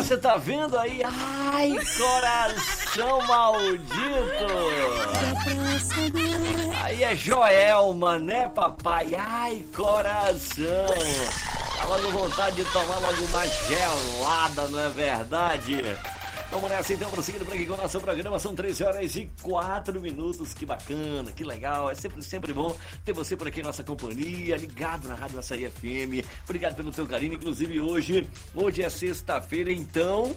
você tá vendo aí? Ai, coração maldito! Aí é Joelma, né, papai? Ai, coração! Tava com vontade de tomar logo uma gelada, não é verdade? Vamos nessa então, prosseguindo por aqui com o nosso programa. São 13h04. Que bacana, que legal. É sempre bom ter você por aqui em nossa companhia, ligado na Rádio Açaí FM. Obrigado pelo seu carinho. Inclusive hoje é sexta-feira, então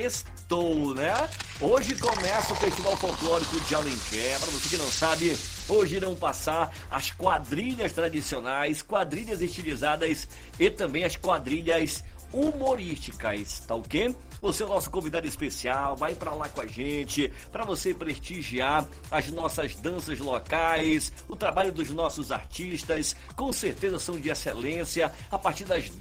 sextou, né? Hoje começa o Festival Folclórico de Alenquer. Para você que não sabe, hoje irão passar as quadrilhas tradicionais, quadrilhas estilizadas e também as quadrilhas humorísticas, tá ok? Você é o nosso convidado especial, vai pra lá com a gente, para você prestigiar as nossas danças locais, o trabalho dos nossos artistas, com certeza são de excelência. A partir das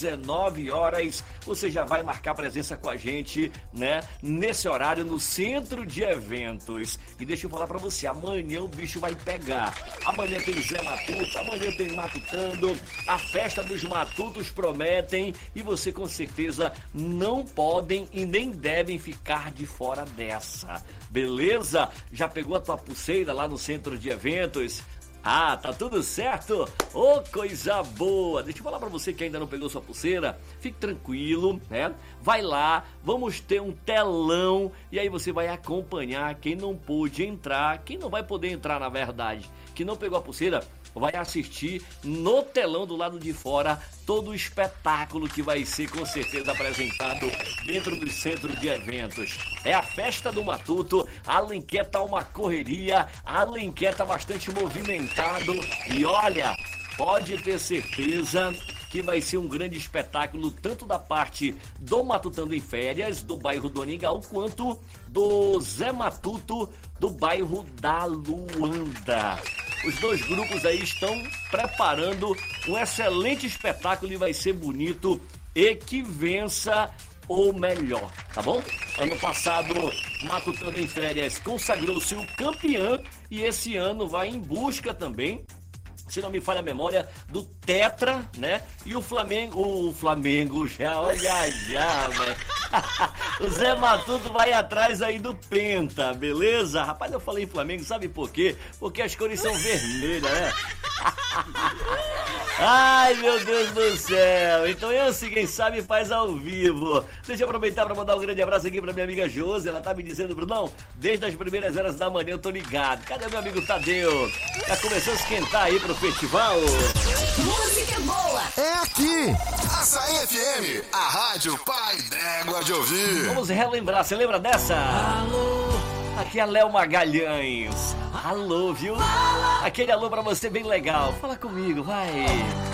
19 horas, você já vai marcar presença com a gente, né? Nesse horário, no Centro de Eventos. E deixa eu falar pra você, amanhã o bicho vai pegar. Amanhã tem Zé Matuto, amanhã tem Matutando, a festa dos Matutos prometem, e você com certeza não pode e nem devem ficar de fora dessa, beleza? Já pegou a tua pulseira lá no Centro de Eventos? Ah, tá tudo certo? Ô, coisa boa! Deixa eu falar pra você que ainda não pegou sua pulseira, fique tranquilo, né? Vai lá, vamos ter um telão e aí você vai acompanhar quem não pôde entrar, quem não vai poder entrar na verdade, que não pegou a pulseira, vai assistir no telão do lado de fora todo o espetáculo que vai ser com certeza apresentado dentro do Centro de Eventos. É a festa do Matuto, Alenquer tá uma correria, Alenquer tá bastante movimentado e olha, pode ter certeza que vai ser um grande espetáculo, tanto da parte do Matutando em Férias, do bairro do Aningaú, quanto do Zé Matuto, do bairro da Luanda. Os dois grupos aí estão preparando um excelente espetáculo e vai ser bonito e que vença o melhor, tá bom? Ano passado, Matutando em Férias consagrou-se o campeão e esse ano vai em busca também, se não me falha a memória, do Tetra, né? E o Flamengo já, olha já, velho. O Zé Matuto vai atrás aí do Penta, beleza? Rapaz, eu falei em Flamengo, sabe por quê? Porque as cores são vermelhas, né? Ai, meu Deus do céu. Então esse, quem sabe, faz ao vivo. Deixa eu aproveitar para mandar um grande abraço aqui para minha amiga Josi. Ela tá me dizendo, Brunão, desde as primeiras horas da manhã eu tô ligado. Cadê meu amigo Tadeu? Já começou a esquentar aí pro festival? Música boa é aqui. Açaí FM, a rádio pai d'égua de ouvir. Vamos relembrar, você lembra dessa? Alô. Aqui é Léo Magalhães. Alô, viu? Aquele alô pra você bem legal. Fala comigo, vai.